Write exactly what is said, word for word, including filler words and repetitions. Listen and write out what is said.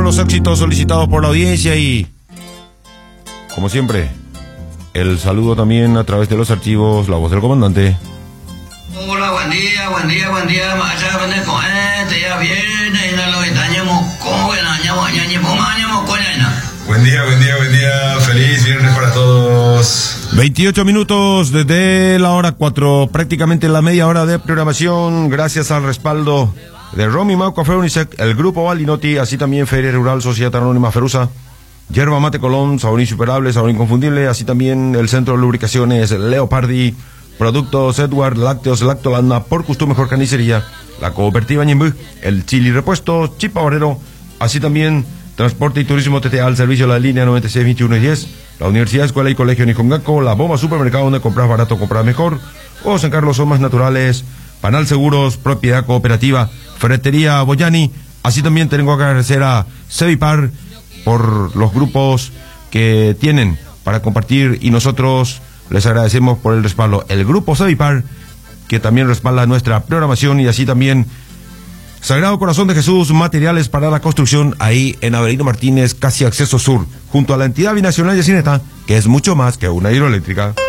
los éxitos solicitados por la audiencia y, como siempre, el saludo también a través de los archivos, la voz del comandante. Hola, buen día, buen día, buen día, macha, buen día, te ya viene, y no lo estañamos, como que nañamos, ñañamos, mañamos, coñaña. Buen día, buen día, buen día, feliz viernes para todos. veintiocho minutos desde la hora cuatro, prácticamente la media hora de programación, gracias al respaldo de Romy Mau Café Unisec, el Grupo Valinotti, así también Feria Rural Sociedad Anónima Ferusa, Yerba Mate Colón, sabor insuperable, sabor inconfundible, así también el Centro de Lubricaciones Leopardi, Productos Edward, Lácteos Lactolanda, Por Gusto Mejor Carnicería, la Cooperativa Ñembú, el Chili Repuesto, Chipa Barrero, así también Transporte y Turismo T T A al servicio de la línea noventa y seis, veintiuno y diez, la Universidad, Escuela y Colegio Nicongaco, la Bomba Supermercado donde compras barato, compras mejor, o San Carlos Son Más Naturales, Panal Seguros, Propiedad Cooperativa, Ferretería Boyani, así también tengo que agradecer a Cevipar por los grupos que tienen para compartir y nosotros les agradecemos por el respaldo. El Grupo Cevipar, que también respalda nuestra programación, y así también Sagrado Corazón de Jesús, materiales para la construcción, ahí en Avelino Martínez, casi acceso sur, junto a la entidad binacional Yacineta, que es mucho más que una hidroeléctrica.